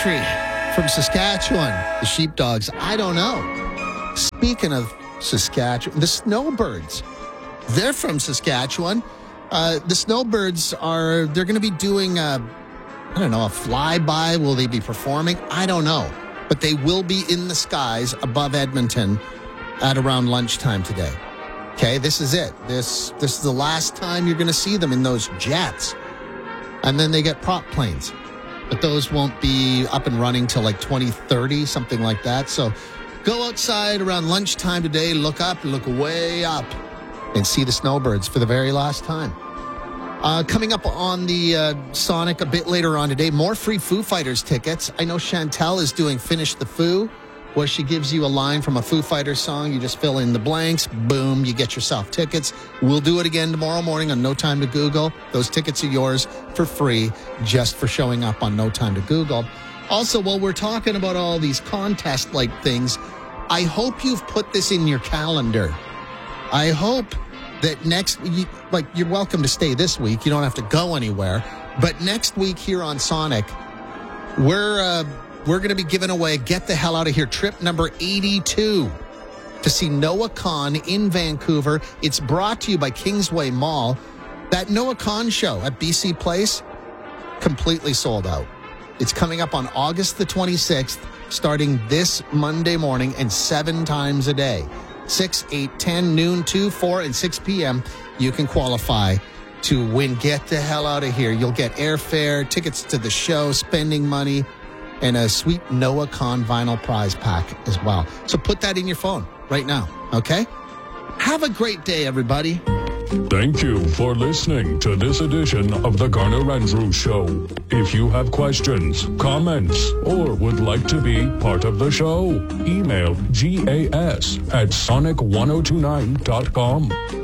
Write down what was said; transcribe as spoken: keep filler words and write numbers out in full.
country from Saskatchewan, the Sheepdogs. I don't know. Speaking of Saskatchewan, the Snowbirds, they're from Saskatchewan. Uh, the Snowbirds are, they're going to be doing, a, I don't know, a flyby. Will they be performing? I don't know. But they will be in the skies above Edmonton at around lunchtime today. Okay, this is it. This this is the last time you're going to see them in those jets. And then they get prop planes. But those won't be up and running till like twenty thirty, something like that. So go outside around lunchtime today, look up, look way up, and see the Snowbirds for the very last time. Uh, coming up on the uh, Sonic a bit later on today, more free Foo Fighters tickets. I know Chantel is doing Finish the Foo, where she gives you a line from a Foo Fighters song. You just fill in the blanks. Boom, you get yourself tickets. We'll do it again tomorrow morning on No Time to Google. Those tickets are yours for free just for showing up on No Time to Google. Also, while we're talking about all these contest-like things, I hope you've put this in your calendar. I hope that next week, like, you're welcome to stay this week. You don't have to go anywhere. But next week here on Sonic, we're... Uh, We're going to be giving away Get the Hell Out of Here trip number eighty-two to see Noah Kahan in Vancouver. It's brought to you by Kingsway Mall. That Noah Kahan show at B C Place, completely sold out. It's coming up on August the twenty-sixth, starting this Monday morning and seven times a day. six, eight, ten, noon, two, four, and six p.m. You can qualify to win Get the Hell Out of Here. You'll get airfare, tickets to the show, spending money, and a sweet Noah Kahan vinyl prize pack as well. So put that in your phone right now, okay? Have a great day, everybody. Thank you for listening to this edition of the Garner Andrews Show. If you have questions, comments, or would like to be part of the show, email gas at sonic ten twenty-nine dot com.